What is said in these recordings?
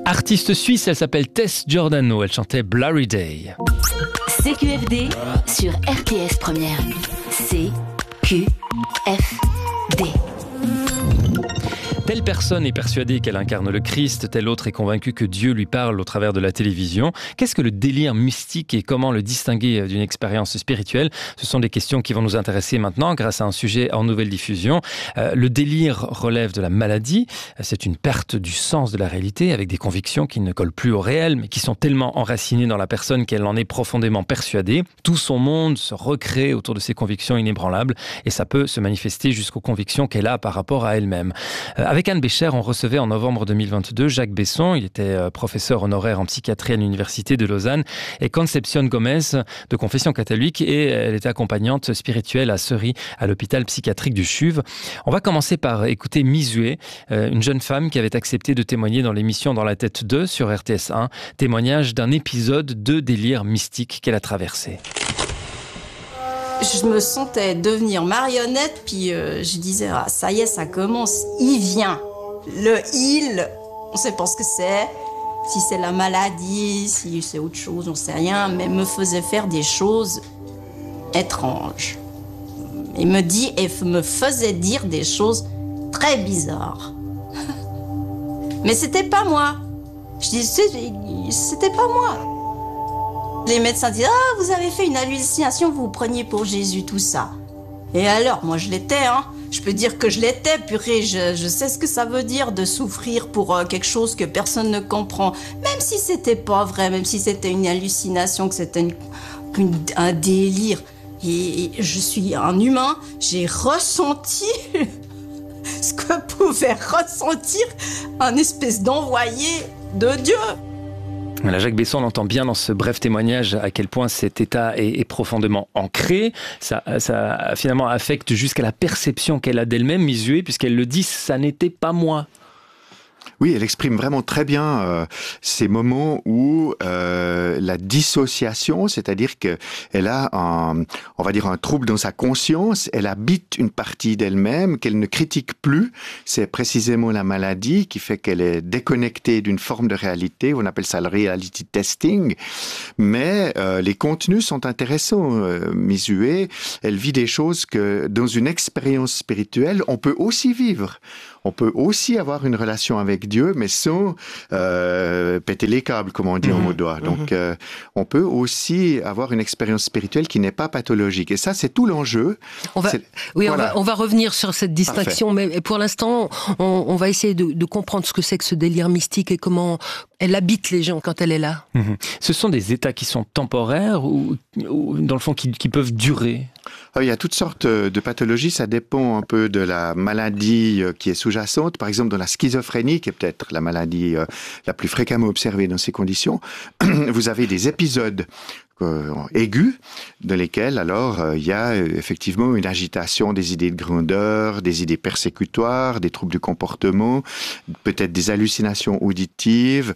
Artiste suisse, elle s'appelle Tess Giordano, elle chantait Blurry Day. CQFD sur RTS Première. CQFD. Telle personne est persuadée qu'elle incarne le Christ, telle autre est convaincue que Dieu lui parle au travers de la télévision. Qu'est-ce que le délire mystique et comment le distinguer d'une expérience spirituelle? Ce sont des questions qui vont nous intéresser maintenant grâce à un sujet en nouvelle diffusion. Le délire relève de la maladie. C'est une perte du sens de la réalité avec des convictions qui ne collent plus au réel mais qui sont tellement enracinées dans la personne qu'elle en est profondément persuadée. Tout son monde se recrée autour de ses convictions inébranlables et ça peut se manifester jusqu'aux convictions qu'elle a par rapport à elle-même. Avec Anne Bécher, on recevait en novembre 2022 Jacques Besson. Il était professeur honoraire en psychiatrie à l'Université de Lausanne et Concepción Gomez de confession catholique et elle était accompagnante spirituelle à Seury, à l'hôpital psychiatrique du CHUV. On va commencer par écouter Misué, une jeune femme qui avait accepté de témoigner dans l'émission Dans la tête 2 sur RTS 1, témoignage d'un épisode de délire mystique qu'elle a traversé. Je me sentais devenir marionnette, puis je disais, ah, ça y est, ça commence, il vient. Le il, on sait pas ce que c'est, si c'est la maladie, si c'est autre chose, on sait rien, mais me faisait faire des choses étranges. Il me faisait dire des choses très bizarres. Mais c'était pas moi. Je disais, c'était pas moi. Les médecins disent « Ah, vous avez fait une hallucination, vous vous preniez pour Jésus, tout ça. » Et alors, moi je l'étais, hein. Je peux dire que je l'étais, purée, je sais ce que ça veut dire de souffrir pour quelque chose que personne ne comprend. Même si c'était pas vrai, même si c'était une hallucination, que c'était un délire. Et je suis un humain, j'ai ressenti ce que pouvait ressentir un espèce d'envoyé de Dieu. Voilà, Jacques Besson, on entend bien dans ce bref témoignage à quel point cet état est profondément ancré. Ça finalement affecte jusqu'à la perception qu'elle a d'elle-même, Misué, puisqu'elle le dit, ça n'était pas moi. Oui, elle exprime vraiment très bien ces moments où la dissociation, c'est-à-dire qu'elle a on va dire un trouble dans sa conscience, elle habite une partie d'elle-même qu'elle ne critique plus. C'est précisément la maladie qui fait qu'elle est déconnectée d'une forme de réalité. On appelle ça le reality testing. Mais les contenus sont intéressants. Misué, elle vit des choses que dans une expérience spirituelle, on peut aussi vivre. On peut aussi avoir une relation avec Dieu, mais sans péter les câbles, comme on dit en Vaudois. Donc, on peut aussi avoir une expérience spirituelle qui n'est pas pathologique. Et ça, c'est tout l'enjeu. On va revenir sur cette distinction, parfait. Mais pour l'instant, on va essayer de comprendre ce que c'est que ce délire mystique et comment elle habite les gens quand elle est là. Ce sont des états qui sont temporaires ou dans le fond, qui peuvent durer? Il y a toutes sortes de pathologies, ça dépend un peu de la maladie qui est sous-jacente. Par exemple, dans la schizophrénie, qui est peut-être la maladie la plus fréquemment observée dans ces conditions, vous avez des épisodes aigus, dans lesquels alors il y a effectivement une agitation des idées de grandeur, des idées persécutoires, des troubles du comportement, peut-être des hallucinations auditives.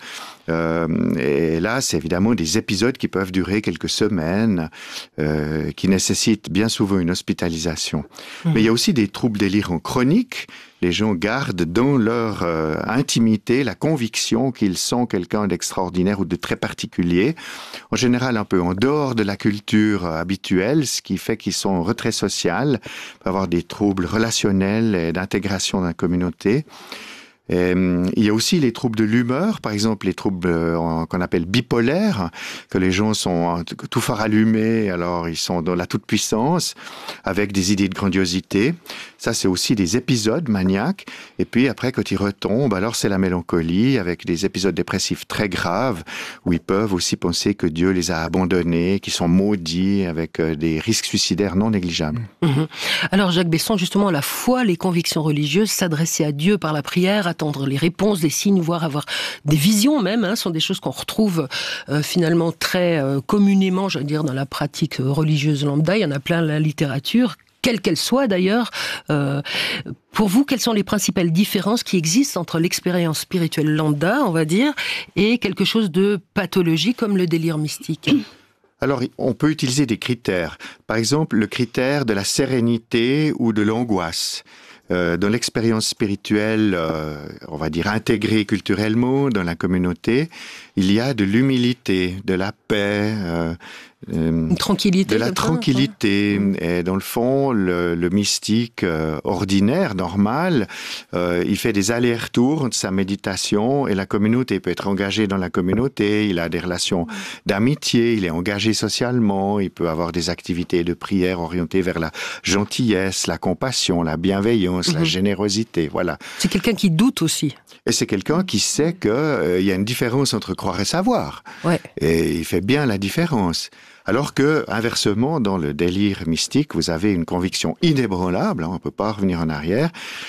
Et là, c'est évidemment des épisodes qui peuvent durer quelques semaines, qui nécessitent bien souvent une hospitalisation. Mais il y a aussi des troubles délirants chroniques. Les gens gardent dans leur intimité la conviction qu'ils sont quelqu'un d'extraordinaire ou de très particulier. En général, un peu en dehors de la culture habituelle, ce qui fait qu'ils sont en retrait social, peuvent avoir des troubles relationnels et d'intégration dans la communauté. Il y a aussi les troubles de l'humeur, par exemple les troubles qu'on appelle bipolaires, que les gens sont tout phare allumé, alors ils sont dans la toute-puissance, avec des idées de grandiosité. Ça, c'est aussi des épisodes maniaques. Et puis après, quand ils retombent, alors c'est la mélancolie, avec des épisodes dépressifs très graves, où ils peuvent aussi penser que Dieu les a abandonnés, qu'ils sont maudits, avec des risques suicidaires non négligeables. Alors Jacques Besson, justement, la foi, les convictions religieuses, s'adresser à Dieu par la prière, attendre les réponses, des signes, voire avoir des visions même, sont des choses qu'on retrouve finalement très communément, je veux dire, dans la pratique religieuse lambda. Il y en a plein dans la littérature, quelle qu'elle soit d'ailleurs. Pour vous, quelles sont les principales différences qui existent entre l'expérience spirituelle lambda, on va dire, et quelque chose de pathologique comme le délire mystique? Alors, on peut utiliser des critères. Par exemple, le critère de la sérénité ou de l'angoisse. dans l'expérience spirituelle, on va dire intégrée culturellement dans la communauté, il y a de l'humilité, de la paix, une tranquillité. De la tranquillité. Et dans le fond, le mystique ordinaire, normal, il fait des allers-retours entre sa méditation et la communauté. Il peut être engagé dans la communauté, il a des relations d'amitié, il est engagé socialement, il peut avoir des activités de prière orientées vers la gentillesse, la compassion, la bienveillance, la générosité. Voilà. C'est quelqu'un qui doute aussi. Et c'est quelqu'un qui sait qu'il y a une différence entre croire et savoir. Ouais. Et il fait bien la différence. Alors que, inversement, dans le délire mystique, vous avez une conviction inébranlable, on ne peut pas revenir en arrière,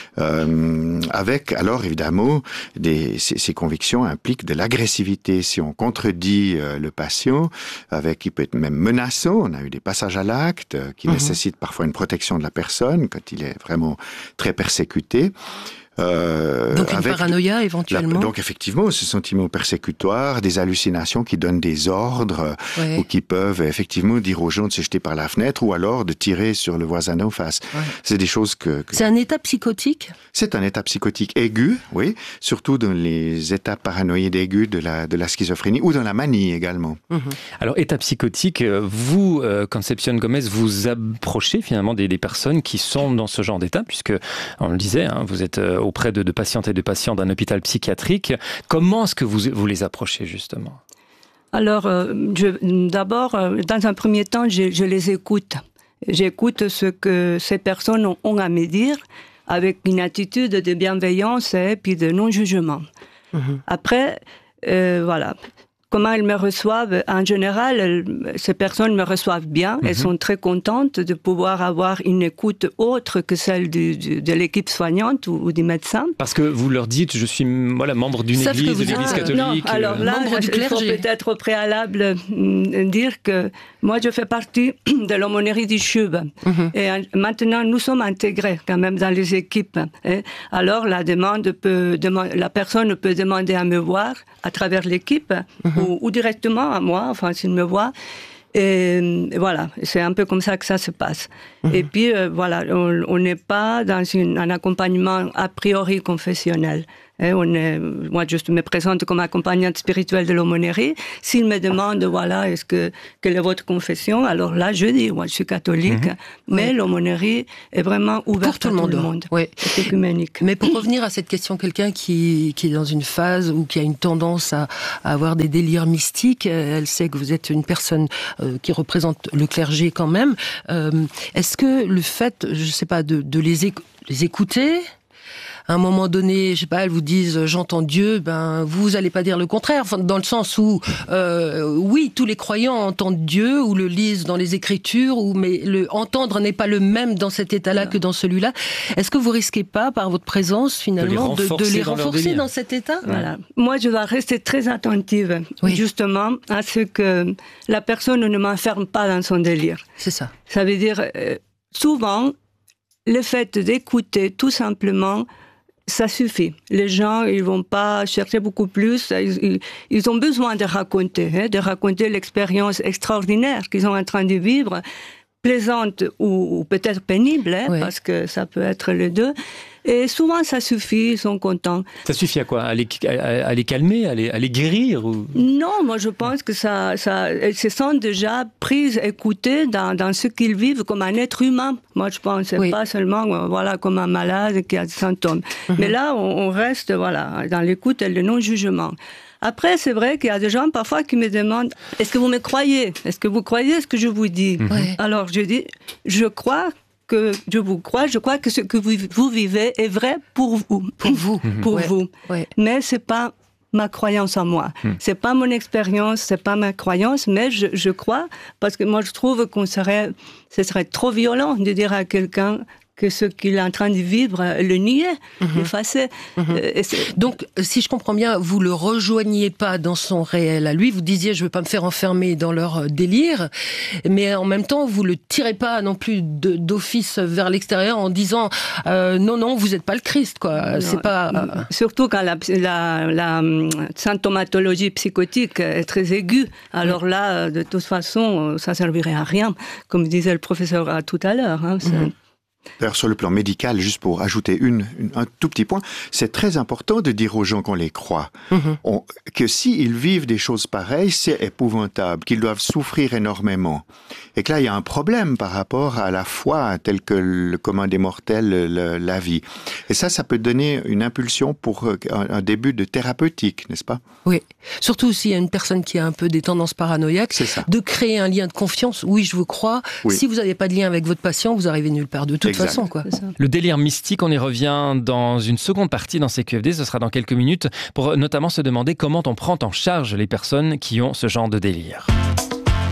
avec, alors évidemment, ces convictions impliquent de l'agressivité. Si on contredit le patient, il peut être même menaçant, on a eu des passages à l'acte qui nécessitent parfois une protection de la personne quand il est vraiment très persécuté. Donc une paranoïa éventuellement. Donc effectivement, ce sentiment persécutoire, des hallucinations qui donnent des ordres ou qui peuvent effectivement dire aux gens de se jeter par la fenêtre ou alors de tirer sur le voisin d'en face. C'est des choses que... C'est un état psychotique ? C'est un état psychotique aigu, oui, surtout dans les états paranoïdes aigus de la schizophrénie ou dans la manie également. Alors état psychotique, vous, Concepción Gomez, vous approchez finalement des personnes qui sont dans ce genre d'état, puisque on le disait, vous êtes auprès de patientes et de patients d'un hôpital psychiatrique. Comment est-ce que vous les approchez, justement ? Alors, d'abord, dans un premier temps, je les écoute. J'écoute ce que ces personnes ont à me dire avec une attitude de bienveillance et puis de non-jugement. Après, voilà. Comment elles me reçoivent? En général, ces personnes me reçoivent bien. Elles sont très contentes de pouvoir avoir une écoute autre que celle de l'équipe soignante ou du médecin. Parce que vous leur dites, je suis membre d'une église, de l'église catholique. Non, alors là, il faut peut-être au préalable dire que moi, je fais partie de l'aumônerie du CHUB. Et maintenant, nous sommes intégrés quand même dans les équipes. Alors, la personne peut demander à me voir à travers l'équipe ou directement à moi, enfin, s'il me voit. Et voilà, c'est un peu comme ça que ça se passe. Et puis, voilà, on n'est pas dans un accompagnement a priori confessionnel. Moi, je me présente comme accompagnante spirituelle de l'aumônerie. S'ils me demandent, voilà, quelle est votre confession? Alors là, je dis, moi, je suis catholique, mais l'aumônerie est vraiment ouverte pour tout le monde. Oui. C'est écuménique. Mais pour revenir à cette question, quelqu'un qui est dans une phase ou qui a une tendance à avoir des délires mystiques, elle sait que vous êtes une personne qui représente le clergé quand même. Est-ce que le fait, je sais pas, de les écouter, à un moment donné, je sais pas, elles vous disent j'entends Dieu, vous allez pas dire le contraire, enfin, dans le sens où oui, tous les croyants entendent Dieu ou le lisent dans les Écritures, mais le entendre n'est pas le même dans cet état-là que dans celui-là. Est-ce que vous risquez pas, par votre présence finalement, de les renforcer dans cet état? Voilà. Moi, je dois rester très attentive, justement, à ce que la personne ne m'enferme pas dans son délire. C'est ça. Ça veut dire souvent le fait d'écouter, tout simplement. Ça suffit. Les gens, ils vont pas chercher beaucoup plus. Ils ont besoin de raconter l'expérience extraordinaire qu'ils sont en train de vivre, plaisante ou peut-être pénible, parce que ça peut être les deux. Et souvent, ça suffit, ils sont contents. Ça suffit à quoi? À les calmer, à les guérir ou... Non, moi je pense que elles se sentent déjà prises, écoutées dans ce qu'ils vivent comme un être humain. Moi je pense, c'est pas seulement comme un malade qui a des symptômes. Mais là, on reste dans l'écoute et le non-jugement. Après, c'est vrai qu'il y a des gens parfois qui me demandent « Est-ce que vous me croyez? Est-ce que vous croyez ce que je vous dis ?» Alors je dis « Je crois que je vous crois, je crois que ce que vous vivez est vrai pour vous. » Pour vous. Mais c'est pas ma croyance en moi. C'est pas mon expérience, c'est pas ma croyance, mais je crois, parce que moi je trouve ce serait trop violent de dire à quelqu'un que ce qu'il est en train de vivre, le nier, l'effacer. Donc, si je comprends bien, vous le rejoignez pas dans son réel à lui, vous disiez, je veux pas me faire enfermer dans leur délire, mais en même temps, vous le tirez pas non plus d'office vers l'extérieur en disant, non, vous êtes pas le Christ, quoi. C'est pas... Surtout quand la symptomatologie psychotique est très aiguë. Alors là, de toute façon, ça servirait à rien, comme disait le professeur tout à l'heure. D'ailleurs, sur le plan médical, juste pour ajouter un tout petit point, c'est très important de dire aux gens qu'on les croit. Que s'ils vivent des choses pareilles, c'est épouvantable, qu'ils doivent souffrir énormément. Et que là, il y a un problème par rapport à la foi telle que le commun des mortels la vit. Et ça peut donner une impulsion pour un début de thérapeutique, n'est-ce pas? Oui. Surtout s'il y a une personne qui a un peu des tendances paranoïaques, de créer un lien de confiance. Oui, je vous crois. Oui. Si vous n'avez pas de lien avec votre patient, vous arrivez nulle part de toute façon, quoi. Le délire mystique, on y revient dans une seconde partie dans CQFD, ce sera dans quelques minutes, pour notamment se demander comment on prend en charge les personnes qui ont ce genre de délire.